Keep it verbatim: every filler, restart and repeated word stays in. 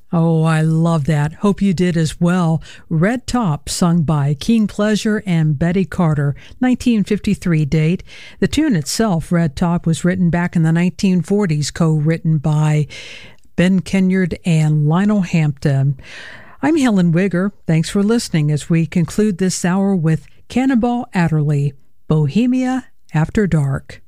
Oh, I love that. Hope you did as well. Red Top, sung by King Pleasure and Betty Carter, nineteen fifty-three date. The tune itself, Red Top, was written back in the nineteen forties, co-written by Ben Kenyard and Lionel Hampton. I'm Helen Wigger. Thanks for listening as we conclude this hour with Cannonball Adderley, Bohemia After Dark.